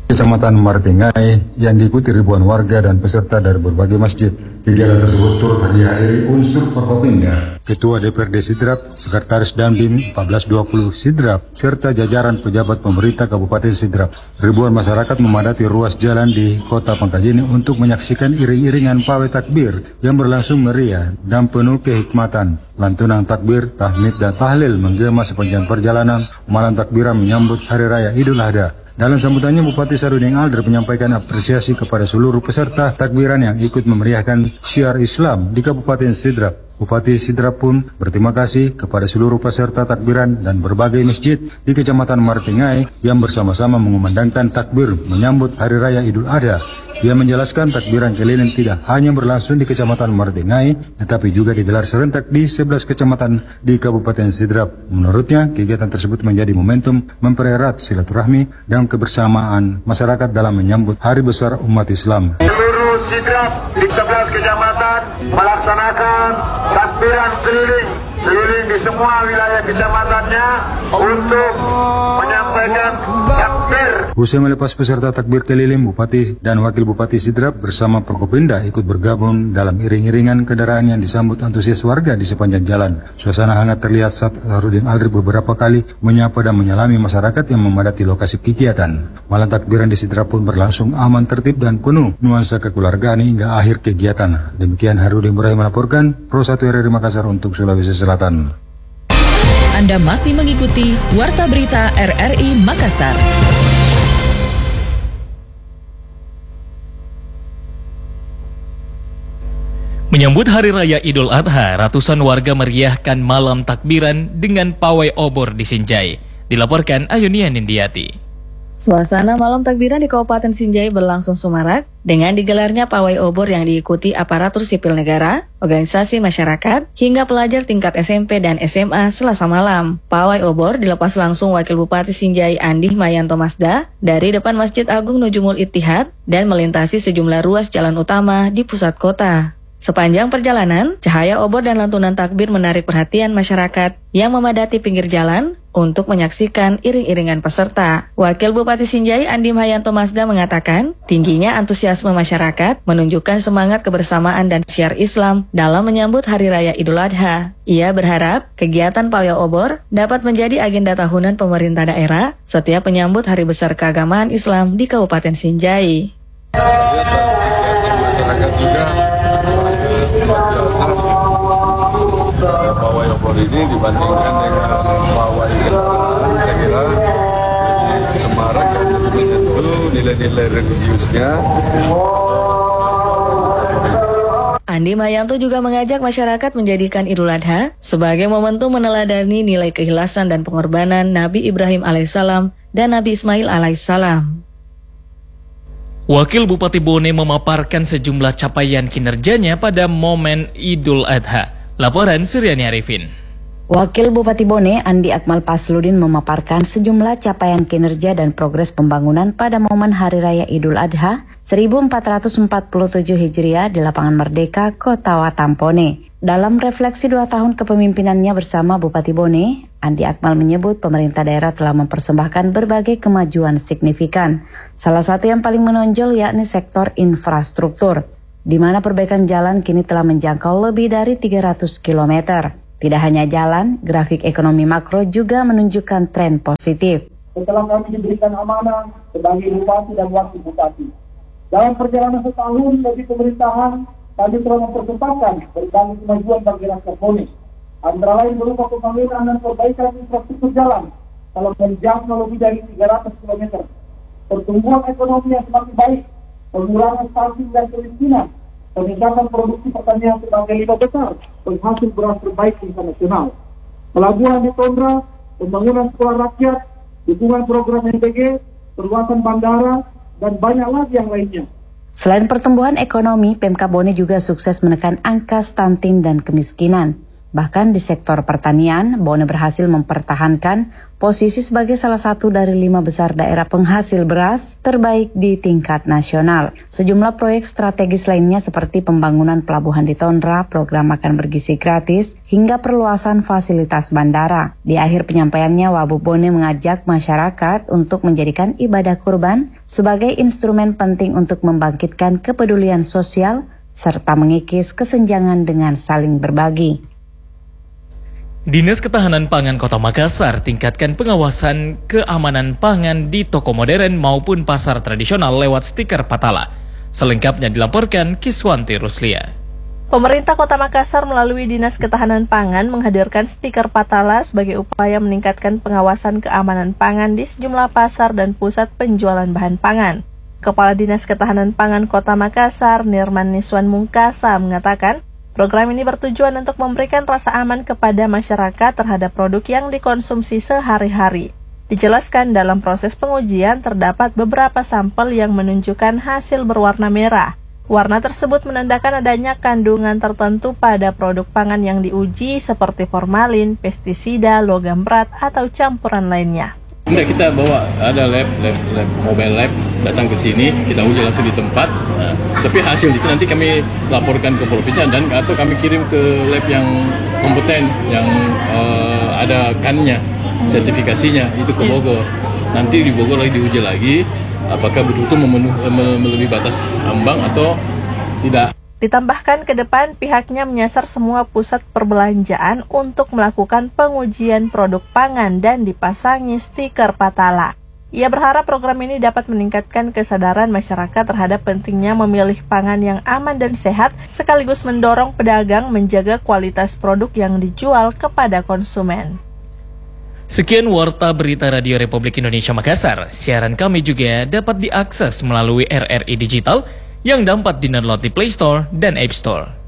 Kecamatan Martingai yang diikuti ribuan warga dan peserta dari berbagai masjid. Kegiatan tersebut turut dihadiri unsur Forkopimda, Ketua DPRD Sidrap, Sekretaris Dandim 1420 Sidrap, serta jajaran pejabat pemerintah Kabupaten Sidrap. Ribuan masyarakat memadati ruas jalan di Kota Pangkajene untuk menyaksikan iring-iringan pawai takbir yang berlangsung meriah dan penuh kehikmatan. Lantunan takbir, tahmid dan tahlil menggema sepanjang perjalanan malam takbiran menyambut Hari Raya Idul Adha. Dalam sambutannya, Bupati Sarudin Alder menyampaikan apresiasi kepada seluruh peserta takbiran yang ikut memeriahkan syiar Islam di Kabupaten Sidrap. Bupati Sidrap pun berterima kasih kepada seluruh peserta takbiran dan berbagai masjid di Kecamatan Martingai yang bersama-sama mengumandangkan takbir menyambut Hari Raya Idul Adha. Ia menjelaskan takbiran keliling tidak hanya berlangsung di Kecamatan Martingai, tetapi juga digelar serentak di 11 kecamatan di Kabupaten Sidrap. Menurutnya, kegiatan tersebut menjadi momentum mempererat silaturahmi dan kebersamaan masyarakat dalam menyambut Hari Besar Umat Islam. Seluruh Sidrap di 11 kecamatan melaksanakan takbiran keliling di semua wilayah kecamatannya untuk menyampaikan takbir. Usai melepas peserta takbir keliling, Bupati dan Wakil Bupati Sidrap bersama Forkopimda ikut bergabung dalam iring-iringan kendaraan yang disambut antusias warga di sepanjang jalan. Suasana hangat terlihat saat Sarudin Alder beberapa kali menyapa dan menyalami masyarakat yang memadati lokasi kegiatan. Malam takbiran di Sidrap pun berlangsung aman, tertib dan penuh nuansa kekeluargaan hingga akhir kegiatan. Demikian Harudin Ibrahim melaporkan, Pro 1 RRI Makassar untuk Sulawesi Selatan. Anda masih mengikuti Warta Berita RRI Makassar. Menyambut Hari Raya Idul Adha, ratusan warga meriahkan malam takbiran dengan pawai obor di Sinjai. Dilaporkan Ayunia Nindiati. Suasana malam takbiran di Kabupaten Sinjai berlangsung semarak dengan digelarnya pawai obor yang diikuti aparatur sipil negara, organisasi masyarakat, hingga pelajar tingkat SMP dan SMA Selasa malam. Pawai obor dilepas langsung Wakil Bupati Sinjai Andi Mayanto Masda dari depan Masjid Agung Nujumul Ittihad dan melintasi sejumlah ruas jalan utama di pusat kota. Sepanjang perjalanan, cahaya obor dan lantunan takbir menarik perhatian masyarakat yang memadati pinggir jalan untuk menyaksikan iring-iringan peserta. Wakil Bupati Sinjai Andi Mayanto Masda mengatakan, tingginya antusiasme masyarakat menunjukkan semangat kebersamaan dan syiar Islam dalam menyambut Hari Raya Idul Adha. Ia berharap kegiatan pawai obor dapat menjadi agenda tahunan pemerintah daerah setiap menyambut Hari Besar Keagamaan Islam di Kabupaten Sinjai. Masyarakat juga pawai obor ini dibandingkan dengan pawai kendaraan, saya kira lebih semarak dan lebih menyentuh nilai-nilai religiusnya. Andi Mayanto juga mengajak masyarakat menjadikan Idul Adha sebagai momentum meneladani nilai keikhlasan dan pengorbanan Nabi Ibrahim alaihissalam dan Nabi Ismail alaihissalam. Wakil Bupati Bone memaparkan sejumlah capaian kinerjanya pada momen Idul Adha. Laporan Suryani Arifin. Wakil Bupati Bone, Andi Akmal Pasludin memaparkan sejumlah capaian kinerja dan progres pembangunan pada momen Hari Raya Idul Adha 1447 Hijriah di Lapangan Merdeka, Kota Watampone. Dalam refleksi 2 tahun kepemimpinannya bersama Bupati Bone, Andi Akmal menyebut pemerintah daerah telah mempersembahkan berbagai kemajuan signifikan. Salah satu yang paling menonjol yakni sektor infrastruktur, di mana perbaikan jalan kini telah menjangkau lebih dari 300 km. Tidak hanya jalan, grafik ekonomi makro juga menunjukkan tren positif. Setelah kami diberikan amanah sebagai bupati dan wakil bupati, dalam perjalanan setahun bagi pemerintahan, kami telah mempersembahkan berbagai kemajuan bagi rakyat Bone. Antara lain berupa pembangunan dan perbaikan infrastruktur jalan dalam menjangkau lebih dari 300 km. Pertumbuhan ekonomi yang semakin baik, pengurangan stunting dan kemiskinan, peningkatan produksi pertanian sebagai 5 besar penghasil beras terbaik internasional, pelabuhan di Tondra, pembangunan sekolah rakyat, dukungan program NPG, perluasan bandara, dan banyak lagi yang lainnya. Selain pertumbuhan ekonomi, Pemkab Bone juga sukses menekan angka stunting dan kemiskinan. Bahkan di sektor pertanian, Bone berhasil mempertahankan posisi sebagai salah satu dari 5 besar daerah penghasil beras terbaik di tingkat nasional. Sejumlah proyek strategis lainnya seperti pembangunan pelabuhan di Tondra, program makan bergizi gratis, hingga perluasan fasilitas bandara. Di akhir penyampaiannya, Wabub Bone mengajak masyarakat untuk menjadikan ibadah kurban sebagai instrumen penting untuk membangkitkan kepedulian sosial serta mengikis kesenjangan dengan saling berbagi. Dinas Ketahanan Pangan Kota Makassar tingkatkan pengawasan keamanan pangan di toko modern maupun pasar tradisional lewat stiker Patala. Selengkapnya dilaporkan Kiswanti Ruslia. Pemerintah Kota Makassar melalui Dinas Ketahanan Pangan menghadirkan stiker Patala sebagai upaya meningkatkan pengawasan keamanan pangan di sejumlah pasar dan pusat penjualan bahan pangan. Kepala Dinas Ketahanan Pangan Kota Makassar, Nirman Niswan Mungkasa, mengatakan, program ini bertujuan untuk memberikan rasa aman kepada masyarakat terhadap produk yang dikonsumsi sehari-hari. Dijelaskan dalam proses pengujian terdapat beberapa sampel yang menunjukkan hasil berwarna merah. Warna tersebut menandakan adanya kandungan tertentu pada produk pangan yang diuji seperti formalin, pestisida, logam berat, atau campuran lainnya. Enggak, kita bawa ada lab, mobile lab, datang ke sini, kita uji langsung di tempat. Nah, tapi hasil itu nanti kami laporkan ke provinsi dan atau kami kirim ke lab yang kompeten, yang ada kannya, sertifikasinya itu ke Bogor. Nanti di Bogor lagi diuji lagi, apakah betul-betul melebihi batas ambang atau tidak. Ditambahkan ke depan pihaknya menyasar semua pusat perbelanjaan untuk melakukan pengujian produk pangan dan dipasangi stiker Patala. Ia berharap program ini dapat meningkatkan kesadaran masyarakat terhadap pentingnya memilih pangan yang aman dan sehat, sekaligus mendorong pedagang menjaga kualitas produk yang dijual kepada konsumen. Sekian Warta Berita Radio Republik Indonesia Makassar. Siaran kami juga dapat diakses melalui RRI Digital yang dapat di-download di Play Store dan App Store.